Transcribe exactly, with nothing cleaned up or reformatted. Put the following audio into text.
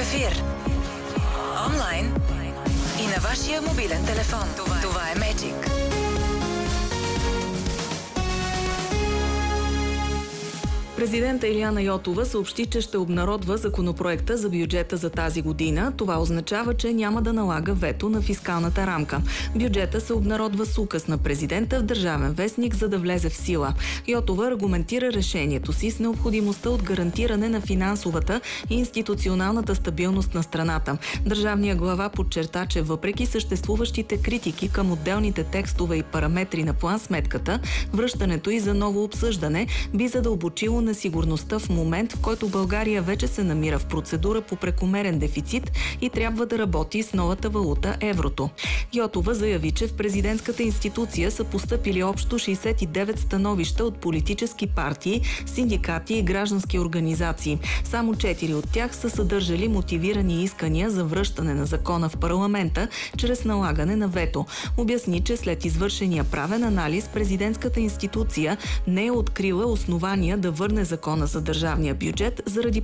ефир, онлайн и на вашия мобилен телефон. Това, Това е Magic. Президента Илияна Йотова съобщи, че ще обнародва законопроекта за бюджета за тази година. Това означава, че няма да налага вето на фискалната рамка. Бюджета се обнародва с указ на президента в Държавен вестник, за да влезе в сила. Йотова аргументира решението си с необходимостта от гарантиране на финансовата и институционалната стабилност на страната. Държавният глава подчерта, че въпреки съществуващите критики към отделните текстове и параметри на план-сметката, връщането и за ново обсъждане би задълбочило на сигурността в момент, в който България вече се намира в процедура по прекомерен дефицит и трябва да работи с новата валута еврото. Йотова заяви, че в президентската институция са постъпили общо шейсет и девет становища от политически партии, синдикати и граждански организации. Само четири от тях са съдържали мотивирани искания за връщане на закона в парламента чрез налагане на вето. Обясни, че след извършения правен анализ президентската институция не е открила основания да върне закона за държавния бюджет заради